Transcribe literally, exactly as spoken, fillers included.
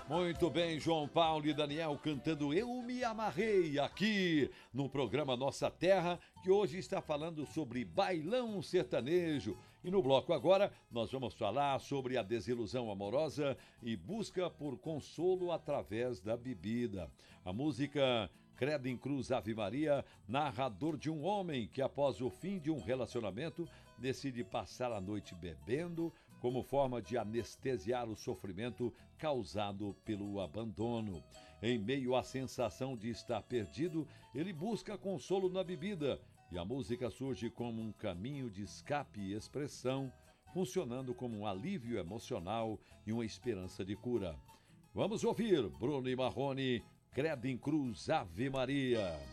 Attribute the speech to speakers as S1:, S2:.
S1: Muito bem, João Paulo e Daniel cantando Eu Me Amarrei aqui no programa Nossa Terra, que hoje está falando sobre bailão sertanejo. E no bloco agora nós vamos falar sobre a desilusão amorosa e busca por consolo através da bebida. A música Credo em Cruz Ave Maria narra a dor de um homem que após o fim de um relacionamento decide passar a noite bebendo como forma de anestesiar o sofrimento causado pelo abandono. Em meio à sensação de estar perdido, ele busca consolo na bebida e a música surge como um caminho de escape e expressão, funcionando como um alívio emocional e uma esperança de cura. Vamos ouvir Bruno e Marrone, Credo em Cruz Ave Maria.